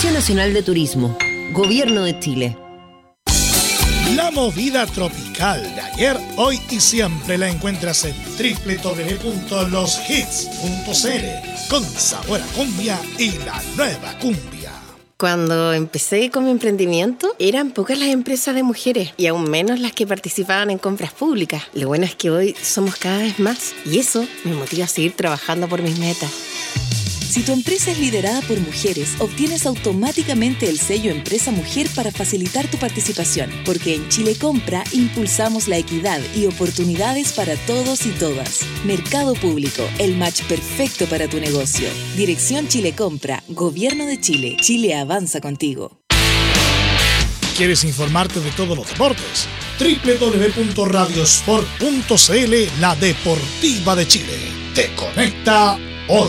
Servicio Nacional de Turismo, Gobierno de Chile. La movida tropical de ayer, hoy y siempre la encuentras en www.loshits.cl con sabor a cumbia y la nueva cumbia. Cuando empecé con mi emprendimiento, eran pocas las empresas de mujeres y aún menos las que participaban en compras públicas. Lo bueno es que hoy somos cada vez más y eso me motiva a seguir trabajando por mis metas. Si tu empresa es liderada por mujeres, obtienes automáticamente el sello Empresa Mujer para facilitar tu participación, porque en Chile Compra impulsamos la equidad y oportunidades para todos y todas. Mercado Público, el match perfecto para tu negocio. Dirección Chile Compra, Gobierno de Chile. Chile avanza contigo. ¿Quieres informarte de todos los deportes? www.radiosport.cl, la deportiva de Chile. Te conecta hoy.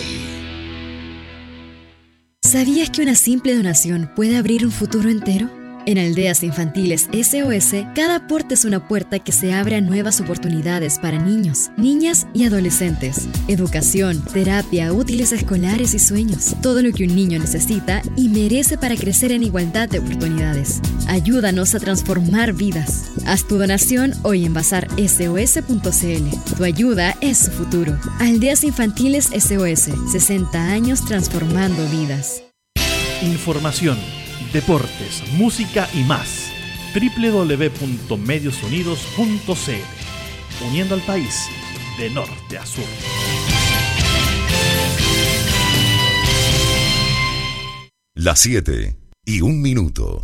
¿Sabías que una simple donación puede abrir un futuro entero? En Aldeas Infantiles SOS, cada aporte es una puerta que se abre a nuevas oportunidades para niños, niñas y adolescentes. Educación, terapia, útiles escolares y sueños. Todo lo que un niño necesita y merece para crecer en igualdad de oportunidades. Ayúdanos a transformar vidas. Haz tu donación hoy en bazarsos.cl. Tu ayuda es su futuro. Aldeas Infantiles SOS, 60 años transformando vidas. Información, deportes, música y más. www.mediosunidos.cl. Uniendo al país de norte a sur. Las 7:01.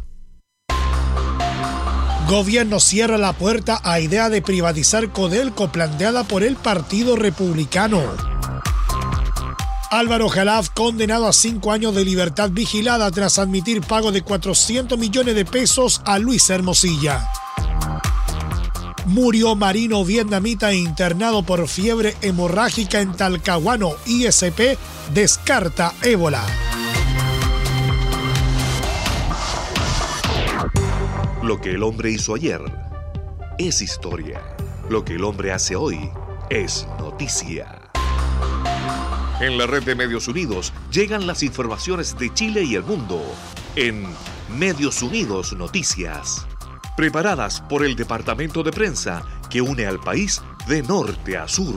Gobierno cierra la puerta a idea de privatizar Codelco planteada por el Partido Republicano. Álvaro Jalaf condenado a 5 años de libertad vigilada tras admitir pago de 400 millones de pesos a Luis Hermosilla. Murió marino vietnamita internado por fiebre hemorrágica en Talcahuano. ISP descarta ébola. Lo que el hombre hizo ayer es historia. Lo que el hombre hace hoy es noticia. En la red de Medios Unidos llegan las informaciones de Chile y el mundo en Medios Unidos Noticias, preparadas por el departamento de prensa que une al país de norte a sur.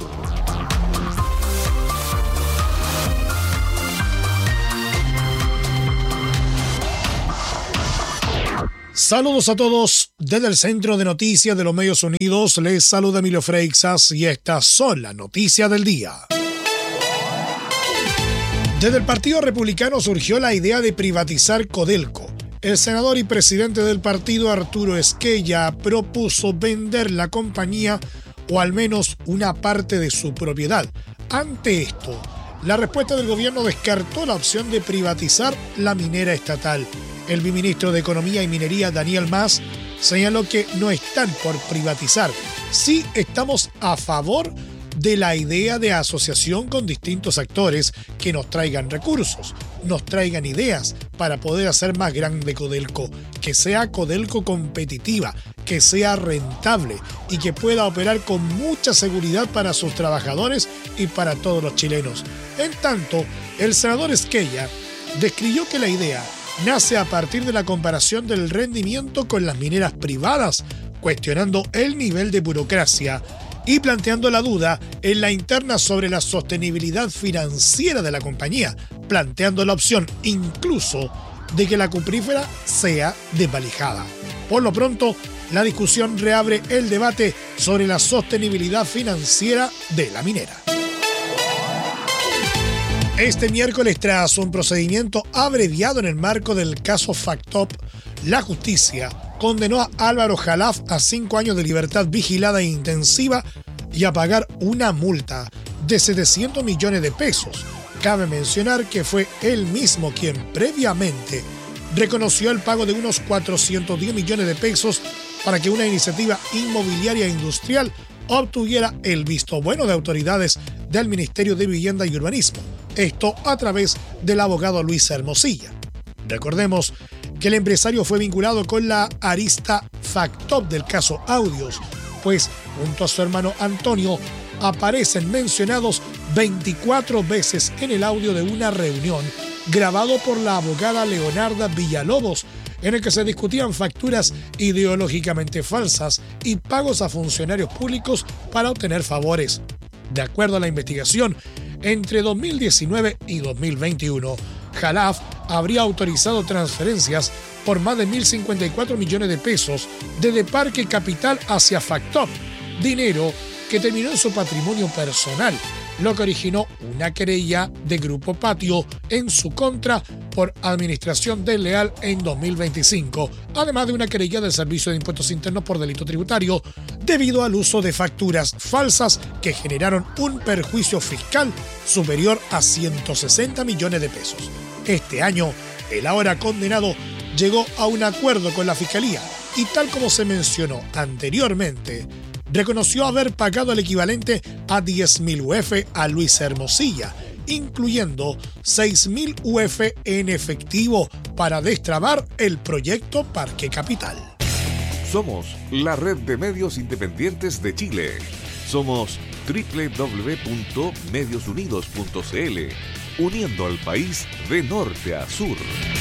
Saludos a todos desde el Centro de Noticias de los Medios Unidos. Les saluda Emilio Freixas y estas son las noticias del día. Desde el Partido Republicano surgió la idea de privatizar Codelco. El senador y presidente del partido, Arturo Esquella, propuso vender la compañía o al menos una parte de su propiedad. Ante esto, la respuesta del gobierno descartó la opción de privatizar la minera estatal. El viceministro de Economía y Minería, Daniel Mas, señaló que no están por privatizar. Sí estamos a favor de la idea de asociación con distintos actores que nos traigan recursos, nos traigan ideas para poder hacer más grande Codelco, que sea Codelco competitiva, que sea rentable y que pueda operar con mucha seguridad para sus trabajadores y para todos los chilenos. En tanto, el senador Esquella describió que la idea nace a partir de la comparación del rendimiento con las mineras privadas, cuestionando el nivel de burocracia y planteando la duda en la interna sobre la sostenibilidad financiera de la compañía, planteando la opción incluso de que la cuprífera sea desvalijada. Por lo pronto, la discusión reabre el debate sobre la sostenibilidad financiera de la minera. Este miércoles, tras un procedimiento abreviado en el marco del caso FACTOP, la justicia condenó a Álvaro Jalaf a 5 años de libertad vigilada e intensiva y a pagar una multa de 700 millones de pesos. Cabe mencionar que fue él mismo quien previamente reconoció el pago de unos 410 millones de pesos para que una iniciativa inmobiliaria industrial obtuviera el visto bueno de autoridades del Ministerio de Vivienda y Urbanismo. Esto a través del abogado Luis Hermosilla. Recordemos que el empresario fue vinculado con la arista FACTOP del caso Audios, pues junto a su hermano Antonio aparecen mencionados 24 veces en el audio de una reunión grabado por la abogada Leonarda Villalobos, en el que se discutían facturas ideológicamente falsas y pagos a funcionarios públicos para obtener favores. De acuerdo a la investigación, entre 2019 y 2021, Jalaf habría autorizado transferencias por más de 1.054 millones de pesos desde Parque Capital hacia Factop, dinero que terminó en su patrimonio personal, lo que originó una querella de Grupo Patio en su contra por administración desleal en 2025, además de una querella del Servicio de Impuestos Internos por delito tributario debido al uso de facturas falsas que generaron un perjuicio fiscal superior a 160 millones de pesos. Este año, el ahora condenado llegó a un acuerdo con la Fiscalía y, tal como se mencionó anteriormente, reconoció haber pagado el equivalente a 10.000 UF a Luis Hermosilla, incluyendo 6.000 UF en efectivo para destrabar el proyecto Parque Capital. Somos la red de medios independientes de Chile. Somos www.mediosunidos.cl, uniendo al país de norte a sur.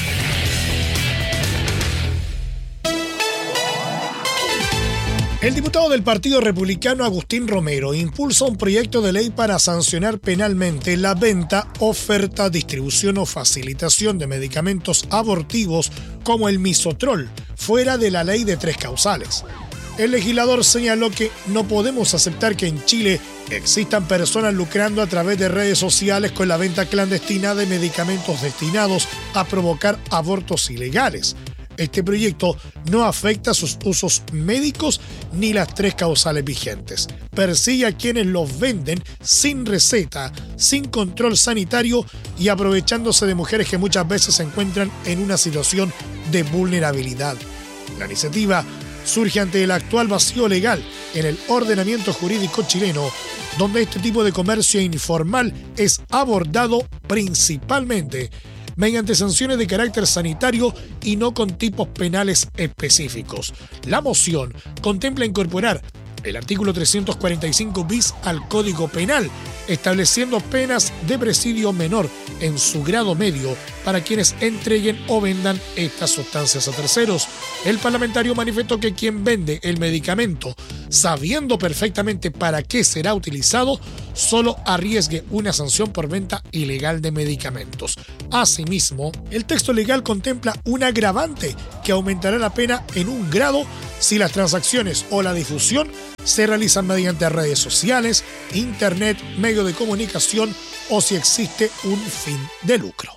El diputado del Partido Republicano Agustín Romero impulsa un proyecto de ley para sancionar penalmente la venta, oferta, distribución o facilitación de medicamentos abortivos como el misotrol, fuera de la ley de 3 causales. El legislador señaló que no podemos aceptar que en Chile existan personas lucrando a través de redes sociales con la venta clandestina de medicamentos destinados a provocar abortos ilegales. Este proyecto no afecta sus usos médicos ni las 3 causales vigentes. Persigue a quienes los venden sin receta, sin control sanitario y aprovechándose de mujeres que muchas veces se encuentran en una situación de vulnerabilidad. La iniciativa surge ante el actual vacío legal en el ordenamiento jurídico chileno, donde este tipo de comercio informal es abordado principalmente mediante sanciones de carácter sanitario y no con tipos penales específicos. La moción contempla incorporar el artículo 345 bis al Código Penal, estableciendo penas de presidio menor en su grado medio para quienes entreguen o vendan estas sustancias a terceros. El parlamentario manifestó que quien vende el medicamento, sabiendo perfectamente para qué será utilizado, solo arriesgue una sanción por venta ilegal de medicamentos. Asimismo, el texto legal contempla un agravante que aumentará la pena en 1 grado si las transacciones o la difusión se realizan mediante redes sociales, internet, medio de comunicación o si existe un fin de lucro.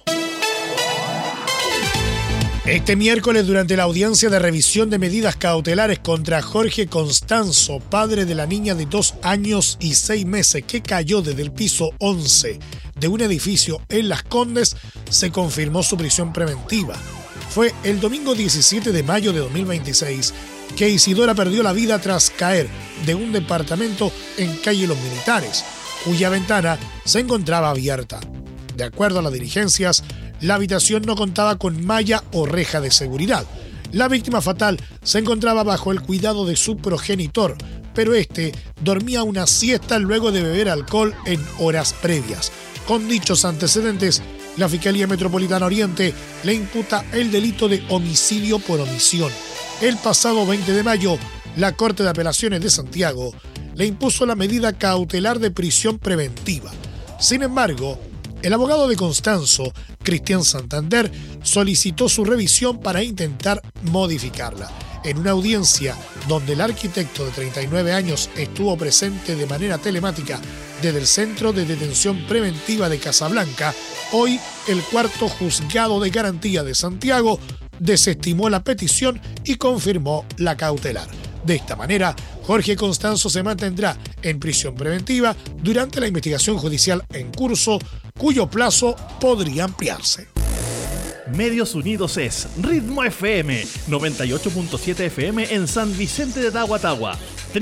Este miércoles, durante la audiencia de revisión de medidas cautelares contra Jorge Constanzo, padre de la niña de 2 años y 6 meses que cayó desde el piso 11 de un edificio en Las Condes, se confirmó su prisión preventiva. Fue el domingo 17 de mayo de 2026 que Isidora perdió la vida tras caer de un departamento en calle Los Militares, cuya ventana se encontraba abierta. De acuerdo a las diligencias, la habitación no contaba con malla o reja de seguridad. La víctima fatal se encontraba bajo el cuidado de su progenitor, pero este dormía una siesta luego de beber alcohol en horas previas. Con dichos antecedentes, la Fiscalía Metropolitana Oriente le imputa el delito de homicidio por omisión. El pasado 20 de mayo, la Corte de Apelaciones de Santiago le impuso la medida cautelar de prisión preventiva. Sin embargo, el abogado de Constanzo, Cristian Santander, solicitó su revisión para intentar modificarla. En una audiencia donde el arquitecto de 39 años estuvo presente de manera telemática desde el Centro de Detención Preventiva de Casablanca, hoy el 4º Juzgado de Garantía de Santiago desestimó la petición y confirmó la cautelar. De esta manera, Jorge Constanzo se mantendrá en prisión preventiva durante la investigación judicial en curso, cuyo plazo podría ampliarse. Medios Unidos es Ritmo FM, 98.7 FM en San Vicente de Tahuatahua,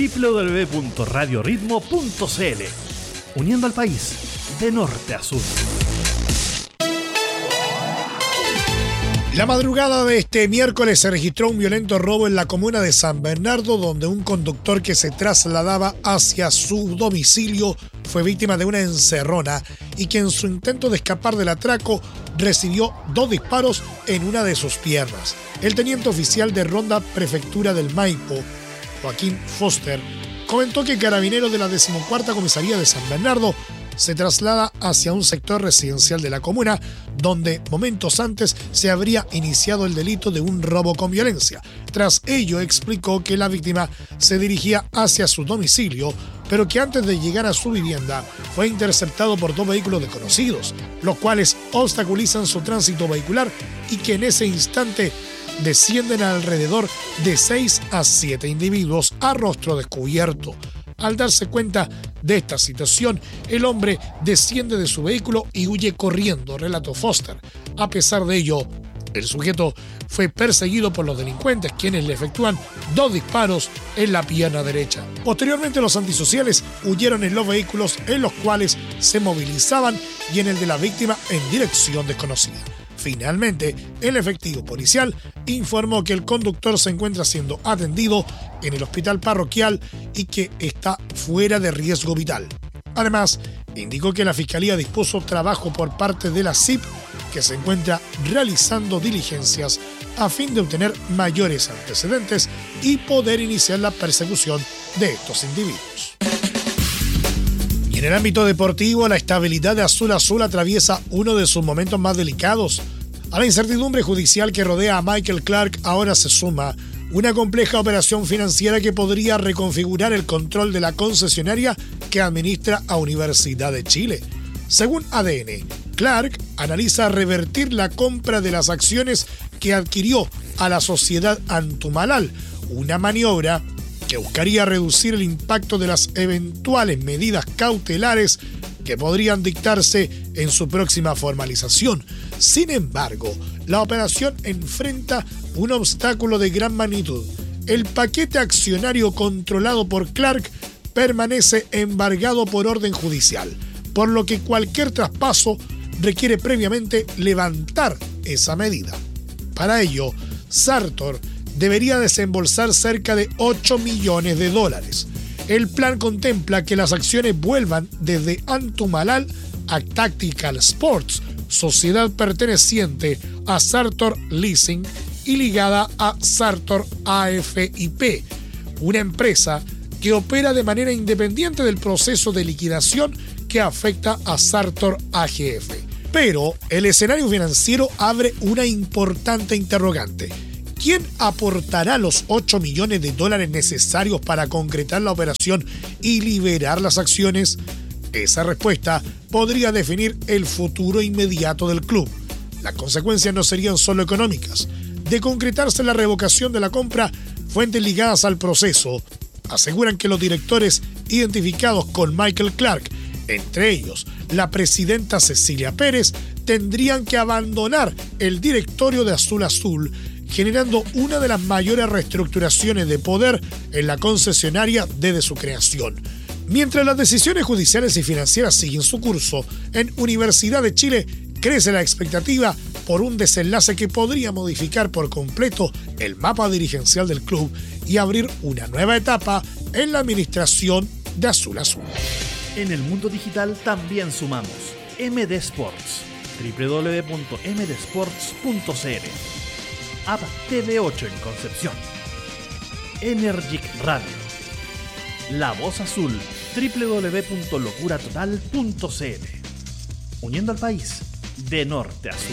www.radioritmo.cl, uniendo al país de norte a sur. La madrugada de este miércoles se registró un violento robo en la comuna de San Bernardo, donde un conductor que se trasladaba hacia su domicilio fue víctima de una encerrona y que en su intento de escapar del atraco recibió 2 disparos en una de sus piernas. El teniente oficial de Ronda Prefectura del Maipo, Joaquín Foster, comentó que carabineros de la 14ª Comisaría de San Bernardo se traslada hacia un sector residencial de la comuna, donde momentos antes se habría iniciado el delito de un robo con violencia. Tras ello, explicó que la víctima se dirigía hacia su domicilio, pero que antes de llegar a su vivienda fue interceptado por 2 vehículos desconocidos, los cuales obstaculizan su tránsito vehicular y que en ese instante descienden alrededor de 6 a 7 individuos a rostro descubierto. Al darse cuenta de esta situación, el hombre desciende de su vehículo y huye corriendo, relató Foster. A pesar de ello, el sujeto fue perseguido por los delincuentes, quienes le efectúan 2 disparos en la pierna derecha. Posteriormente, los antisociales huyeron en los vehículos en los cuales se movilizaban y en el de la víctima en dirección desconocida. Finalmente, el efectivo policial informó que el conductor se encuentra siendo atendido en el hospital parroquial y que está fuera de riesgo vital. Además, indicó que la Fiscalía dispuso trabajo por parte de la CIP, que se encuentra realizando diligencias a fin de obtener mayores antecedentes y poder iniciar la persecución de estos individuos. Y en el ámbito deportivo, la estabilidad de Azul Azul atraviesa uno de sus momentos más delicados. A la incertidumbre judicial que rodea a Michael Clark ahora se suma una compleja operación financiera que podría reconfigurar el control de la concesionaria que administra a Universidad de Chile. Según ADN, Clark analiza revertir la compra de las acciones que adquirió a la sociedad Antumalal, una maniobra que buscaría reducir el impacto de las eventuales medidas cautelares que podrían dictarse en su próxima formalización. Sin embargo, la operación enfrenta un obstáculo de gran magnitud. El paquete accionario controlado por Clark permanece embargado por orden judicial, por lo que cualquier traspaso requiere previamente levantar esa medida. Para ello, Sartor debería desembolsar cerca de $8 millones. El plan contempla que las acciones vuelvan desde Antumalal a Tactical Sports, sociedad perteneciente a Sartor Leasing y ligada a Sartor AFIP, una empresa que opera de manera independiente del proceso de liquidación que afecta a Sartor AGF. Pero el escenario financiero abre una importante interrogante. ¿Quién aportará los $8 millones necesarios para concretar la operación y liberar las acciones? Esa respuesta podría definir el futuro inmediato del club. Las consecuencias no serían solo económicas. De concretarse la revocación de la compra, fuentes ligadas al proceso aseguran que los directores identificados con Michael Clark, entre ellos la presidenta Cecilia Pérez, tendrían que abandonar el directorio de Azul Azul, generando una de las mayores reestructuraciones de poder en la concesionaria desde su creación. Mientras las decisiones judiciales y financieras siguen su curso, en Universidad de Chile crece la expectativa por un desenlace que podría modificar por completo el mapa dirigencial del club y abrir una nueva etapa en la administración de Azul Azul. En el mundo digital también sumamos MD Sports, www.mdsports.cl, App TV8 en Concepción, Energic Radio, La Voz Azul, www.locuratotal.cl, uniendo al país de norte a sur.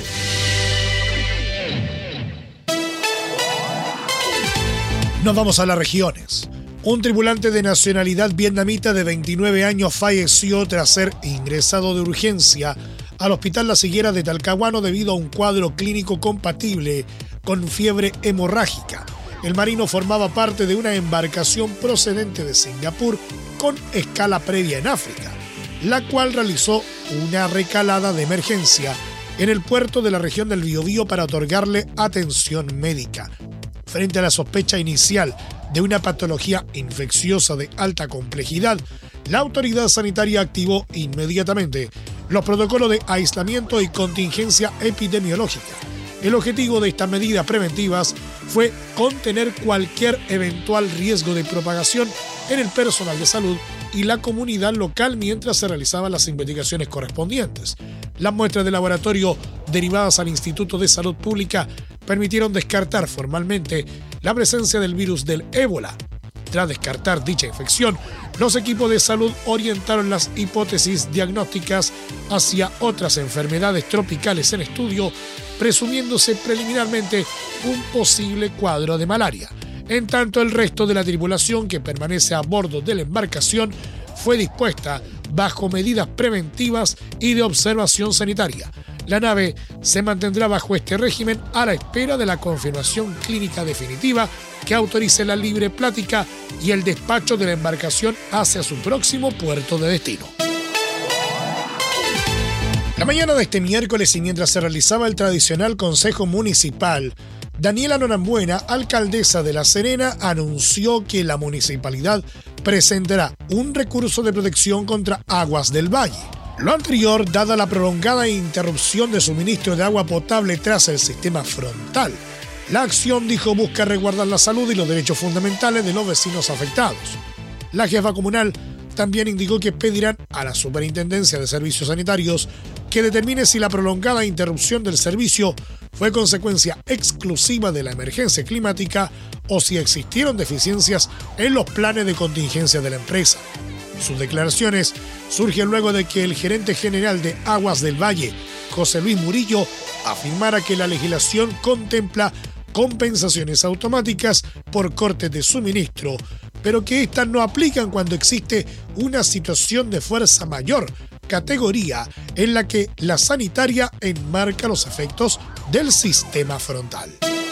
Nos vamos a las regiones. Un tripulante de nacionalidad vietnamita de 29 años falleció tras ser ingresado de urgencia al Hospital Las Higueras de Talcahuano debido a un cuadro clínico compatible con fiebre hemorrágica. El marino formaba parte de una embarcación procedente de Singapur con escala previa en África, la cual realizó una recalada de emergencia en el puerto de la región del Biobío para otorgarle atención médica. Frente a la sospecha inicial de una patología infecciosa de alta complejidad, la autoridad sanitaria activó inmediatamente los protocolos de aislamiento y contingencia epidemiológica. El objetivo de estas medidas preventivas fue contener cualquier eventual riesgo de propagación en el personal de salud y la comunidad local mientras se realizaban las investigaciones correspondientes. Las muestras de laboratorio derivadas al Instituto de Salud Pública permitieron descartar formalmente la presencia del virus del ébola. Tras descartar dicha infección, los equipos de salud orientaron las hipótesis diagnósticas hacia otras enfermedades tropicales en estudio, presumiéndose preliminarmente un posible cuadro de malaria. En tanto, el resto de la tripulación que permanece a bordo de la embarcación fue dispuesta bajo medidas preventivas y de observación sanitaria. La nave se mantendrá bajo este régimen a la espera de la confirmación clínica definitiva que autorice la libre plática y el despacho de la embarcación hacia su próximo puerto de destino. La mañana de este miércoles, y mientras se realizaba el tradicional Consejo Municipal, Daniela Norambuena, alcaldesa de La Serena, anunció que la municipalidad presentará un recurso de protección contra Aguas del Valle. Lo anterior, dada la prolongada interrupción de suministro de agua potable tras el sistema frontal. La acción, dijo, busca resguardar la salud y los derechos fundamentales de los vecinos afectados. La jefa comunal también indicó que pedirán a la Superintendencia de Servicios Sanitarios que determine si la prolongada interrupción del servicio fue consecuencia exclusiva de la emergencia climática o si existieron deficiencias en los planes de contingencia de la empresa. Sus declaraciones surgen luego de que el gerente general de Aguas del Valle, José Luis Murillo, afirmara que la legislación contempla compensaciones automáticas por cortes de suministro, pero que éstas no aplican cuando existe una situación de fuerza mayor, categoría en la que la sanitaria enmarca los efectos del sistema frontal.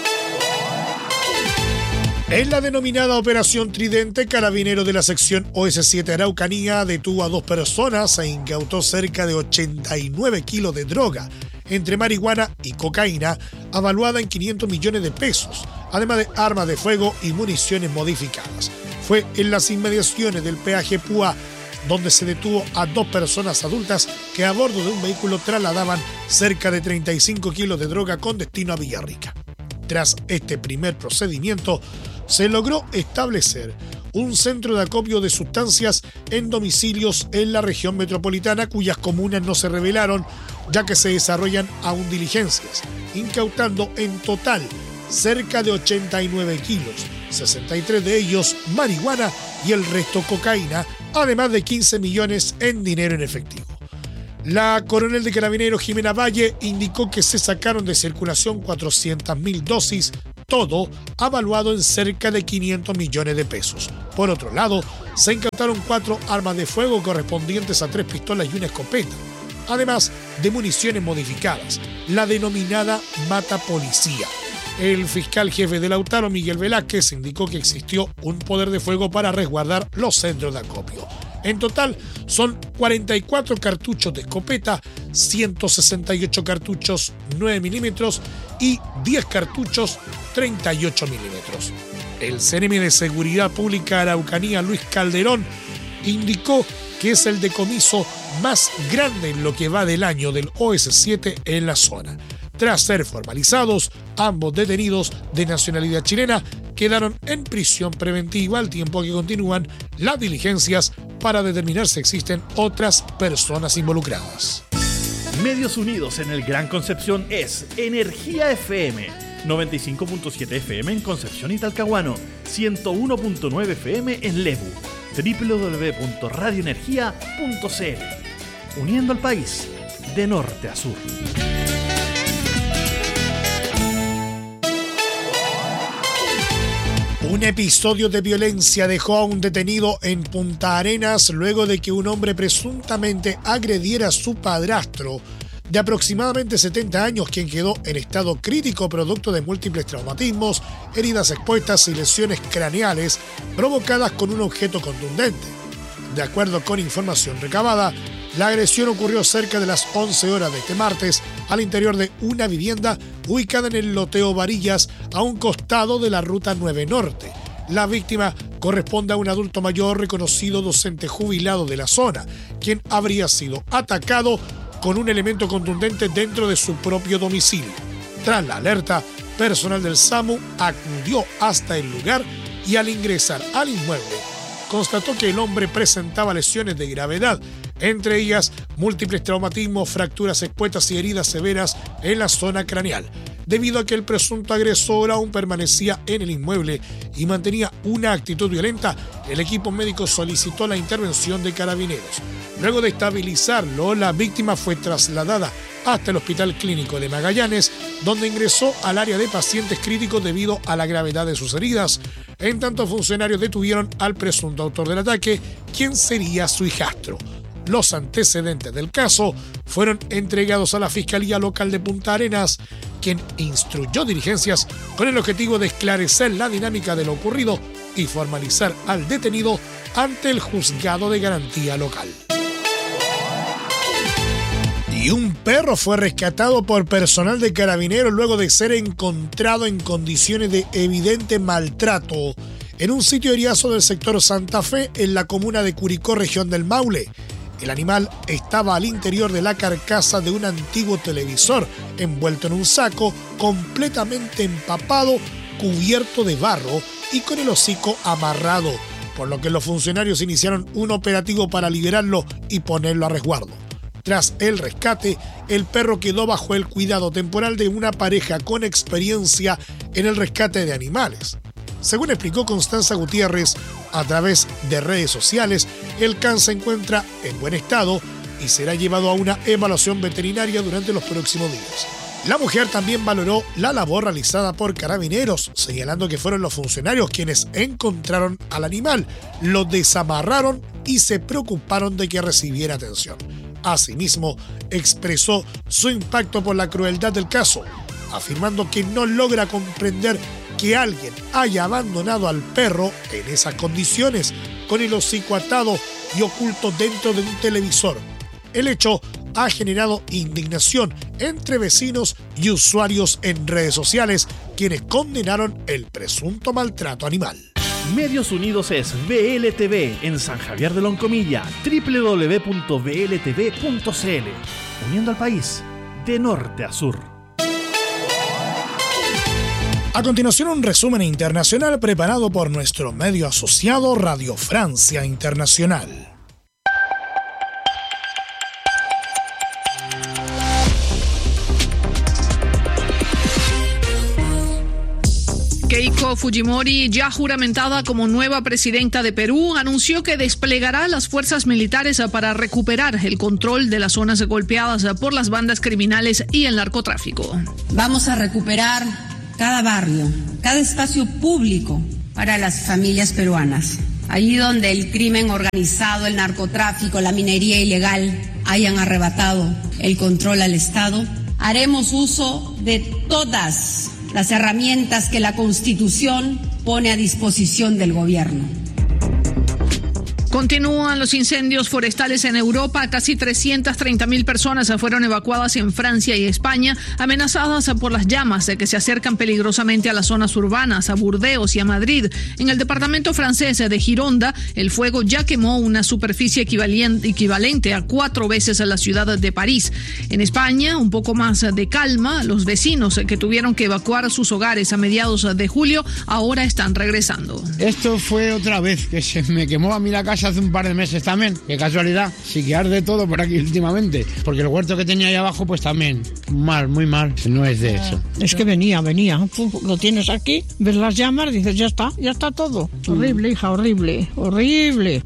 En la denominada Operación Tridente, Carabineros de la sección OS7 Araucanía detuvo a 2 personas e incautó cerca de 89 kilos de droga, entre marihuana y cocaína, avaluada en 500 millones de pesos, además de armas de fuego y municiones modificadas. Fue en las inmediaciones del peaje Púa, donde se detuvo a 2 personas adultas que a bordo de un vehículo trasladaban cerca de 35 kilos de droga con destino a Villarrica. Tras este primer procedimiento, se logró establecer un centro de acopio de sustancias en domicilios en la región metropolitana, cuyas comunas no se revelaron, ya que se desarrollan aún diligencias, incautando en total cerca de 89 kilos, 63 de ellos marihuana y el resto cocaína, además de 15 millones en dinero en efectivo. La coronel de Carabineros, Jimena Valle, indicó que se sacaron de circulación 400.000 dosis, todo avaluado en cerca de 500 millones de pesos. Por otro lado, se incautaron 4 armas de fuego correspondientes a 3 pistolas y una escopeta, además de municiones modificadas, la denominada mata policía. El fiscal jefe de Lautaro, Miguel Velázquez, indicó que existió un poder de fuego para resguardar los centros de acopio. En total, son 44 cartuchos de escopeta, 168 cartuchos 9 milímetros y 10 cartuchos 38 milímetros. El CNM de Seguridad Pública Araucanía, Luis Calderón, indicó que es el decomiso más grande en lo que va del año del OS7 en la zona. Tras ser formalizados, ambos detenidos de nacionalidad chilena quedaron en prisión preventiva al tiempo que continúan las diligencias para determinar si existen otras personas involucradas. Medios Unidos en el Gran Concepción es Energía FM, 95.7 FM en Concepción y Talcahuano, 101.9 FM en Lebu, www.radioenergia.cl, uniendo al país de norte a sur. Un episodio de violencia dejó a un detenido en Punta Arenas luego de que un hombre presuntamente agrediera a su padrastro de aproximadamente 70 años, quien quedó en estado crítico producto de múltiples traumatismos, heridas expuestas y lesiones craneales provocadas con un objeto contundente. De acuerdo con información recabada, la agresión ocurrió cerca de las 11 horas de este martes al interior de una vivienda ubicada en el loteo Varillas, a un costado de la Ruta 9 Norte. La víctima corresponde a un adulto mayor reconocido docente jubilado de la zona, quien habría sido atacado con un elemento contundente dentro de su propio domicilio. Tras la alerta, personal del SAMU acudió hasta el lugar y al ingresar al inmueble, constató que el hombre presentaba lesiones de gravedad, entre ellas múltiples traumatismos, fracturas expuestas y heridas severas en la zona craneal. Debido a que el presunto agresor aún permanecía en el inmueble y mantenía una actitud violenta, el equipo médico solicitó la intervención de carabineros. Luego de estabilizarlo, la víctima fue trasladada hasta el Hospital Clínico de Magallanes, donde ingresó al área de pacientes críticos debido a la gravedad de sus heridas. En tanto, funcionarios detuvieron al presunto autor del ataque, quien sería su hijastro. Los antecedentes del caso fueron entregados a la Fiscalía Local de Punta Arenas, quien instruyó diligencias con el objetivo de esclarecer la dinámica de lo ocurrido y formalizar al detenido ante el Juzgado de Garantía Local. Y un perro fue rescatado por personal de carabineros luego de ser encontrado en condiciones de evidente maltrato en un sitio eriazo del sector Santa Fe, en la comuna de Curicó, región del Maule. El animal estaba al interior de la carcasa de un antiguo televisor, envuelto en un saco, completamente empapado, cubierto de barro y con el hocico amarrado, por lo que los funcionarios iniciaron un operativo para liberarlo y ponerlo a resguardo. Tras el rescate, el perro quedó bajo el cuidado temporal de una pareja con experiencia en el rescate de animales. Según explicó Constanza Gutiérrez, a través de redes sociales, el can se encuentra en buen estado y será llevado a una evaluación veterinaria durante los próximos días. La mujer también valoró la labor realizada por carabineros, señalando que fueron los funcionarios quienes encontraron al animal, lo desamarraron y se preocuparon de que recibiera atención. Asimismo, expresó su impacto por la crueldad del caso, afirmando que no logra comprender que alguien haya abandonado al perro en esas condiciones, con el hocico atado y oculto dentro de un televisor. El hecho ha generado indignación entre vecinos y usuarios en redes sociales, quienes condenaron el presunto maltrato animal. Medios Unidos es VLTV en San Javier de Loncomilla, www.bltv.cl, uniendo al país de norte a sur. A continuación, un resumen internacional preparado por nuestro medio asociado Radio Francia Internacional. Keiko Fujimori, ya juramentada como nueva presidenta de Perú, anunció que desplegará las fuerzas militares para recuperar el control de las zonas golpeadas por las bandas criminales y el narcotráfico. Vamos a recuperar cada barrio, cada espacio público para las familias peruanas. Allí donde el crimen organizado, el narcotráfico, la minería ilegal hayan arrebatado el control al Estado, haremos uso de todas las herramientas que la Constitución pone a disposición del gobierno. Continúan los incendios forestales en Europa. Casi 330.000 personas fueron evacuadas en Francia y España, amenazadas por las llamas que se acercan peligrosamente a las zonas urbanas, a Burdeos y a Madrid. En el departamento francés de Gironda, el fuego ya quemó una superficie equivalente a 4 veces a la ciudad de París. En España, un poco más de calma. Los vecinos que tuvieron que evacuar sus hogares a mediados de julio ahora están regresando. Esto fue otra vez que se me quemó a mí la casa hace un par de meses también. Qué casualidad. Sí que arde todo por aquí últimamente. Porque el huerto que tenía ahí abajo, pues también. Mal, muy mal. No es de eso. Es que venía. Lo tienes aquí, ves las llamas, dices, ya está todo. Horrible, hija, horrible.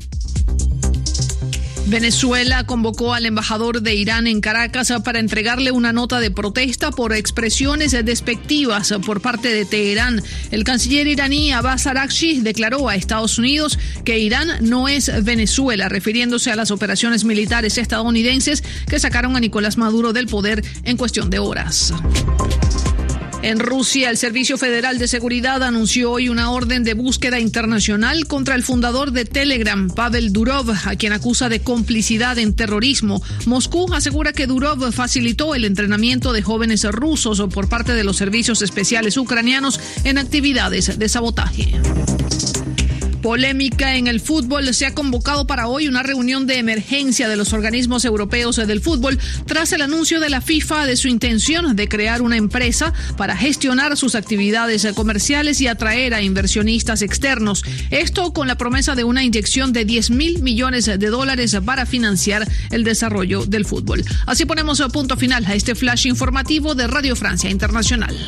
Venezuela convocó al embajador de Irán en Caracas para entregarle una nota de protesta por expresiones despectivas por parte de Teherán. El canciller iraní Abbas Araghchi declaró a Estados Unidos que Irán no es Venezuela, refiriéndose a las operaciones militares estadounidenses que sacaron a Nicolás Maduro del poder en cuestión de horas. En Rusia, el Servicio Federal de Seguridad anunció hoy una orden de búsqueda internacional contra el fundador de Telegram, Pavel Durov, a quien acusa de complicidad en terrorismo. Moscú asegura que Durov facilitó el entrenamiento de jóvenes rusos por parte de los servicios especiales ucranianos en actividades de sabotaje. Polémica en el fútbol. Se ha convocado para hoy una reunión de emergencia de los organismos europeos del fútbol tras el anuncio de la FIFA de su intención de crear una empresa para gestionar sus actividades comerciales y atraer a inversionistas externos. Esto con la promesa de una inyección de $10.000 millones para financiar el desarrollo del fútbol. Así ponemos punto final a este flash informativo de Radio Francia Internacional.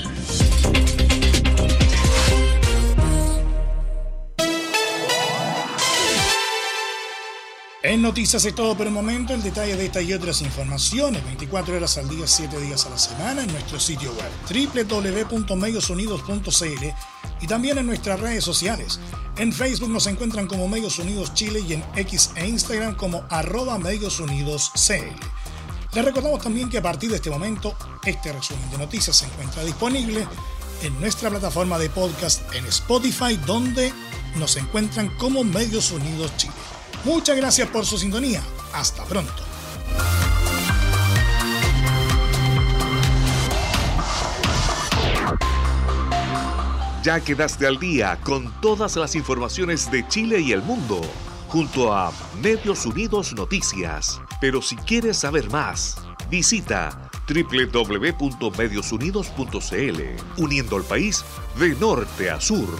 En Noticias es todo por el momento. El detalle de esta y otras informaciones 24 horas al día, 7 días a la semana en nuestro sitio web www.mediosunidos.cl y también en nuestras redes sociales. En Facebook nos encuentran como Medios Unidos Chile y en X e Instagram como @MediosUnidosCL. Les recordamos también que a partir de este momento este resumen de noticias se encuentra disponible en nuestra plataforma de podcast en Spotify, donde nos encuentran como Medios Unidos Chile. Muchas gracias por su sintonía. Hasta pronto. Ya quedaste al día con todas las informaciones de Chile y el mundo, junto a Medios Unidos Noticias. Pero si quieres saber más, visita www.mediosunidos.cl, uniendo al país de norte a sur.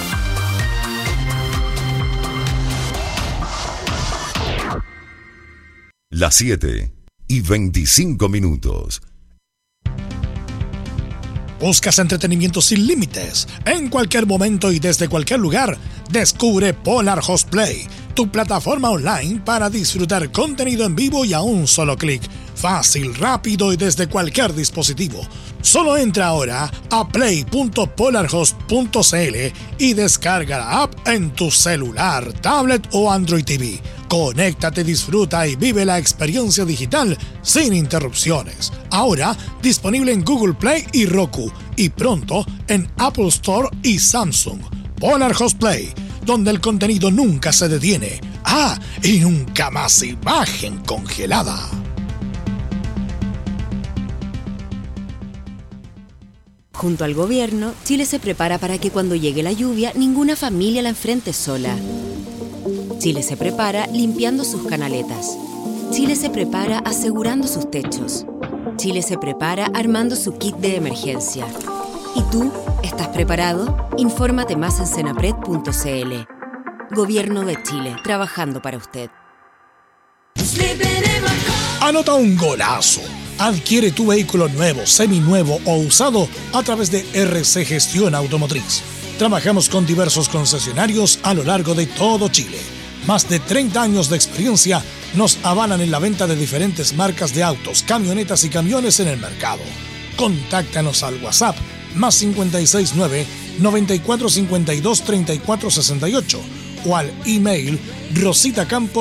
Las 7:25. ¿Buscas entretenimiento sin límites? En cualquier momento y desde cualquier lugar, descubre Polar Host Play, tu plataforma online para disfrutar contenido en vivo y a un solo clic. Fácil, rápido y desde cualquier dispositivo. Solo entra ahora a play.polarhost.cl y descarga la app en tu celular, tablet o Android TV. Conéctate, disfruta y vive la experiencia digital sin interrupciones. Ahora disponible en Google Play y Roku y pronto en Apple Store y Samsung. Polar Host Play, donde el contenido nunca se detiene. Y nunca más imagen congelada. Junto al gobierno, Chile se prepara para que cuando llegue la lluvia, ninguna familia la enfrente sola. Chile se prepara limpiando sus canaletas. Chile se prepara asegurando sus techos. Chile se prepara armando su kit de emergencia. ¿Y tú? ¿Estás preparado? Infórmate más en senapred.cl. Gobierno de Chile, trabajando para usted. Anota un golazo. Adquiere tu vehículo nuevo, seminuevo o usado a través de RC Gestión Automotriz. Trabajamos con diversos concesionarios a lo largo de todo Chile. Más de 30 años de experiencia nos avalan en la venta de diferentes marcas de autos, camionetas y camiones en el mercado. Contáctanos al WhatsApp más 569 9452 3468 o al email rositacampos